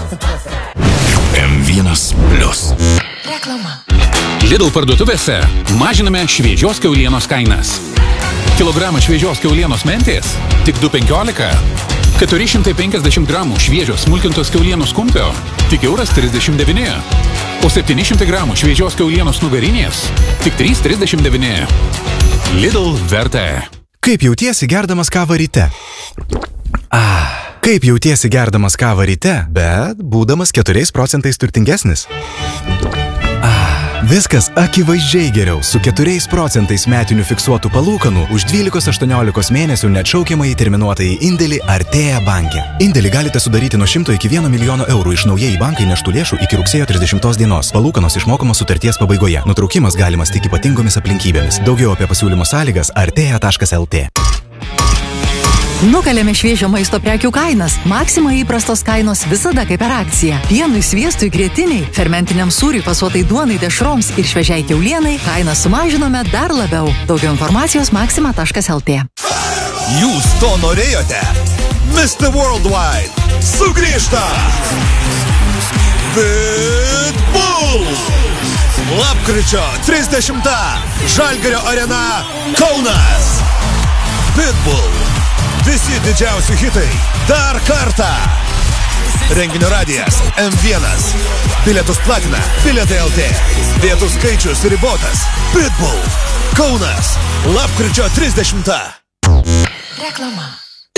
M1 Plius. Reklama. Lidl parduotuvėse mažiname šviežios kiaulienos kainas. Kilogramą šviežios kiaulienos mentės tik 2,15. 450 gramų šviežios smulkintos kiaulienos kumpio tik €1,39. O 700 gramų šviežios kiaulienos nugarinės tik €3,39. Lidl verta. Kaip jautiesi gerdamas kavą ryte? Kaip jautiesi gerdamas kavą ryte, bet būdamas 4% turtingesnis? Viskas akivaizdžiai geriau su 4% metinių fiksuotų palūkanų už 12-18 mėnesių neatšaukiamai terminuotąjį indėlį Artea banke. Indėlį galite sudaryti nuo 100 iki 1 milijono eurų iš naujai bankai neštų lėšų iki rugsėjo 30 dienos. Palūkanos išmokamos sutarties pabaigoje. Nutraukimas galimas tik ypatingomis aplinkybėmis. Daugiau apie pasiūlymo sąlygas artea.lt. Nukalėme šviežio maisto prekių kainas. Maxima įprastos kainos visada kaip per akciją. Pienui, sviestui, grietiniai, fermentiniam sūriui, pasuotai duonai, dešroms ir šviežiai kiaulienai kainą sumažinome dar labiau. Daugiau informacijos maxima.lt. Jūs to norėjote? Mr. Worldwide sugrįžta! Pitbull! Lapkričio 30. Žalgirio arena Kaunas. Pitbull. Visi didžiausi hitai dar kartą. Renginio radijas M1. Bilietus platina Bilietai LT. Vietų skaičius ribotas. Pitbull. Kaunas. Lapkričio 30. Reklama.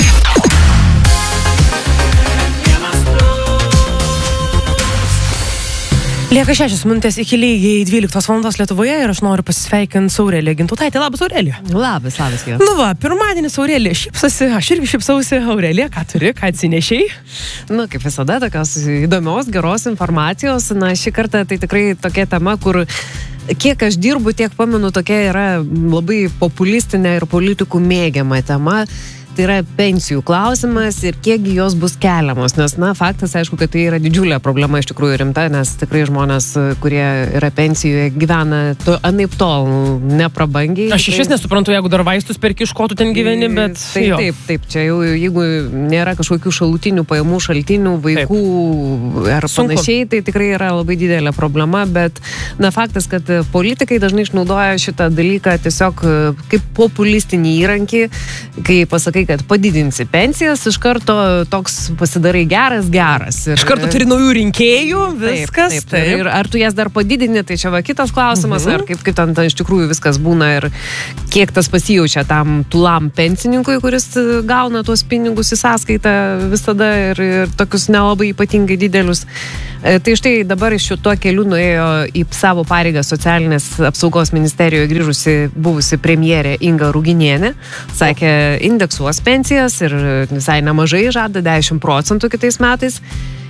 Lieka 6 minutės iki lygiai 12 valandos Lietuvoje ir aš noriu pasisveikinti su Aurelija Gintautaitė. Labas, Aurelija. Labas, jo. Nu va, pirmadienis Aurelija šypsosi, aš irgi šypsausi. Aurelija, ką turi, ką atsinešiai? Nu, kaip visada, tokios įdomios, geros informacijos. Na, šį kartą tai tikrai tokia tema, kur kiek aš dirbu, tiek pamenu, tokia yra labai populistinė ir politikų mėgiama tema. Tai yra pensijų klausimas ir kiekgi jos bus keliamos, nes, na, faktas, aišku, kad tai yra didžiulė problema, iš tikrųjų rimta, nes tikrai žmonės, kurie yra pensijoje, gyvena anaip tol neprabangiai. Aš iš vis nesuprantu, jeigu dar vaistus perki, iš ko tu ten gyveni, bet... Taip, čia jau, jeigu nėra kažkokių šalutinių pajamų šaltinių, vaikų ar panašiai, tai tikrai yra labai didelė problema, bet, na, faktas, kad politikai dažnai išnaudoja šitą dalyką tiesiog kaip populistinį įrankį, kai pasakai, kad padidinsi pensijas, iš karto toks pasidarai geras. Iš karto turi naujų rinkėjų, viskas. Taip. Ir ar tu jas dar padidini, tai čia va kitas klausimas, ar kaip ten iš tikrųjų viskas būna ir kiek tas pasijaučia tam tulam pensininkui, kuris gauna tuos pinigus į sąskaitą visada ir tokius nelabai ypatingai didelius. Tai štai dabar iš šituo keliu nuėjo į savo pareigą socialinės apsaugos ministerijoje grįžusi buvusi premjerė Inga Ruginienė. Sakė, indeksuos pensijas ir visai nemažai, žada 10% kitais metais.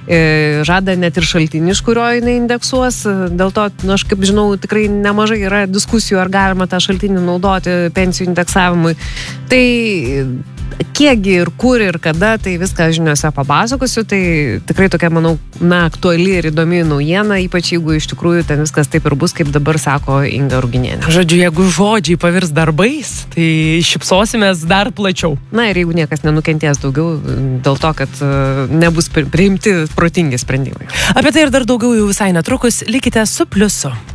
Žada net ir šaltinį, iš kurio jinai indeksuos. Dėl to, aš kaip žinau, tikrai nemažai yra diskusijų, ar galima tą šaltinį naudoti pensijų indeksavimui. Tai kiekgi ir kur ir kada, tai viską žiniuose papasakosiu. Tai tikrai tokia, manau, aktuali ir įdomi naujiena, ypač jeigu iš tikrųjų ten viskas taip ir bus, kaip dabar sako Inga Ruginienė. Žodžiu, jeigu žodžiai pavirs darbais, tai šypsosimės dar plačiau. Na ir jeigu niekas nenukentės daugiau dėl to, kad nebus priimti protingi sprendimai. Apie tai ir dar daugiau jau visai netrukus, likite su Pliusu.